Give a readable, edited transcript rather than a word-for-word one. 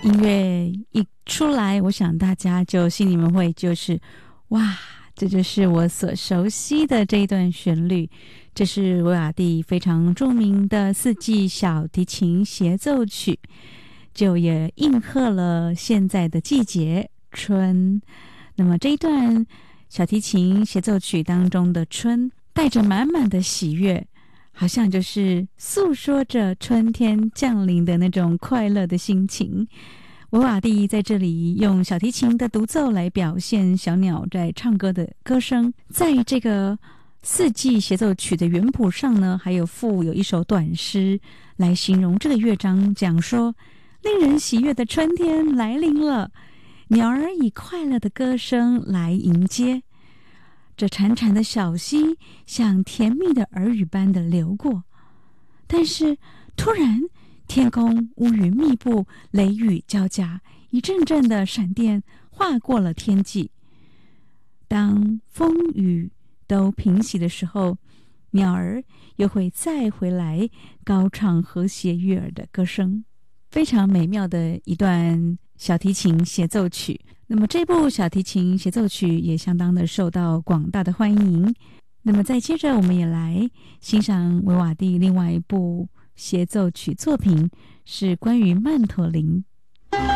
音乐一出来，我想大家就心里面会就是哇，这就是我所熟悉的这一段旋律。这是维瓦第非常著名的四季小提琴协奏曲，就也应和了现在的季节春。那么这一段小提琴协奏曲当中的春，带着满满的喜悦，好像就是诉说着春天降临的那种快乐的心情。维瓦第在这里用小提琴的独奏来表现小鸟在唱歌的歌声。在这个四季协奏曲的原谱上呢，还有附有一首短诗来形容这个乐章，讲说令人喜悦的春天来临了，鸟儿以快乐的歌声来迎接，这潺潺的小溪像甜蜜的耳语般的流过。但是突然天空乌云密布，雷雨交加，一阵阵的闪电划过了天际。当风雨都平息的时候，鸟儿又会再回来高唱和谐悦耳的歌声。非常美妙的一段小提琴协奏曲。那么这部小提琴协奏曲也相当的受到广大的欢迎。那么再接着我们也来欣赏维瓦第另外一部协奏曲作品，是关于曼陀林